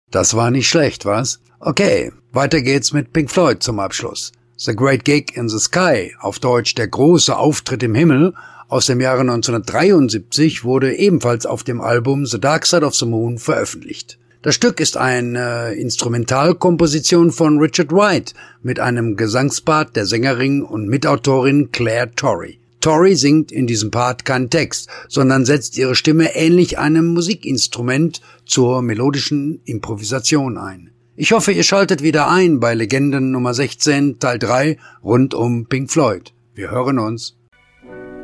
Das war nicht schlecht, was? Okay, weiter geht's mit Pink Floyd zum Abschluss. The Great Gig in the Sky, auf Deutsch der große Auftritt im Himmel, aus dem Jahre 1973, wurde ebenfalls auf dem Album The Dark Side of the Moon veröffentlicht. Das Stück ist eine Instrumentalkomposition von Richard Wright mit einem Gesangspart der Sängerin und Mitautorin Claire Torrey. Torrey singt in diesem Part keinen Text, sondern setzt ihre Stimme ähnlich einem Musikinstrument zur melodischen Improvisation ein. Ich hoffe, ihr schaltet wieder ein bei Legenden Nummer 16, Teil 3, rund um Pink Floyd. Wir hören uns.